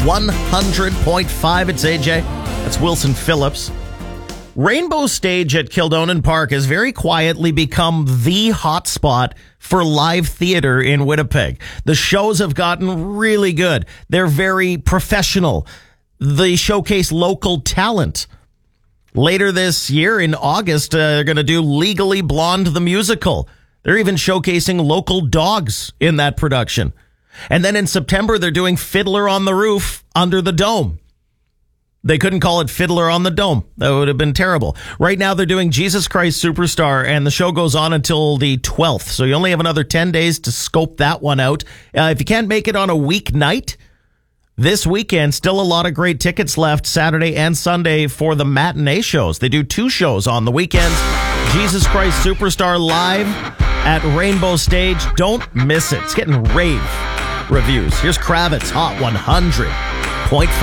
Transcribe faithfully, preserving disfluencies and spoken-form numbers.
one hundred point five. It's A J. That's Wilson Phillips. Rainbow Stage at Kildonan Park has very quietly become the hotspot for live theater in Winnipeg. The shows have gotten really good. They're very professional. They showcase local talent. Later this year, in August, uh, they're going to do Legally Blonde the musical. They're even showcasing local dogs in that production. And then in September, they're doing Fiddler on the Roof under the Dome. They couldn't call it Fiddler on the Dome. That would have been terrible. Right now, they're doing Jesus Christ Superstar, and the show goes on until the twelfth. So you only have another ten days to scope that one out. Uh, if you can't make it on a weeknight, this weekend, still a lot of great tickets left Saturday and Sunday for the matinee shows. They do two shows on the weekends. Jesus Christ Superstar live at Rainbow Stage. Don't miss it. It's getting rave reviews. Here's Kravitz, Hot one hundred point five.